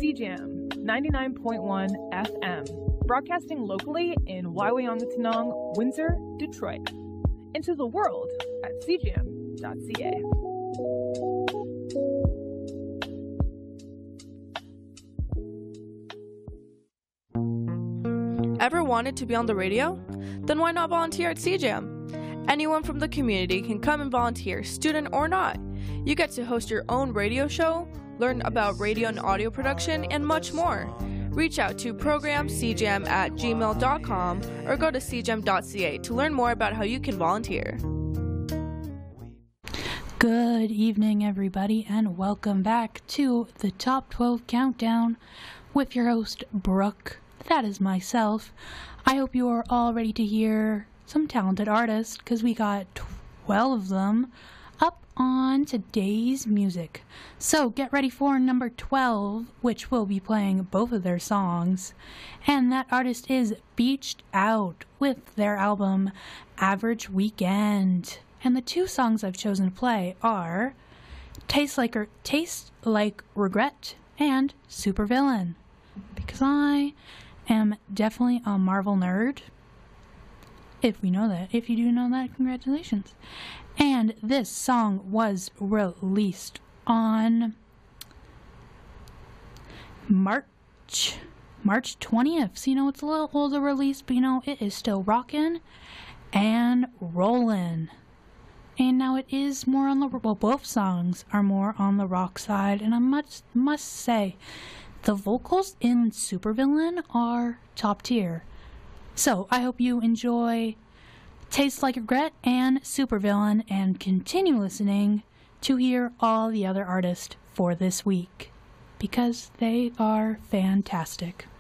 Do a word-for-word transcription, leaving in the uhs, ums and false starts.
C Jam ninety-nine point one F M, broadcasting locally in Waiwayangatanong, Windsor, Detroit. Into the world at c jam dot c a. Ever wanted to be on the radio? Then why not volunteer at C Jam? Anyone from the community can come and volunteer, student or not. You get to host your own radio show, learn about radio and audio production, and much more. Reach out to program c jam at gmail dot com or go to c jam dot c a to learn more about how you can volunteer. Good evening, everybody, and welcome back to the Top twelve Countdown with your host, Brooke. That is myself. I hope you are all ready to hear some talented artists, because we got twelve of them up on today's music. So get ready for number twelve, which will be playing both of their songs. And that artist is Beached Out with their album Average Weekend. And the two songs I've chosen to play are Taste Like, or Taste Like Regret and Supervillain. Because I am definitely a Marvel nerd. If we know that. If you do know that, congratulations. And this song was released on March March twentieth. So, you know, it's a little older release, but, you know, it is still rocking and rolling. And now it is more on the... Well, both songs are more on the rock side. And I must, must say, the vocals in Supervillain are top tier. So, I hope you enjoy Taste Like Regret and Supervillain and continue listening to hear all the other artists for this week, because they are fantastic.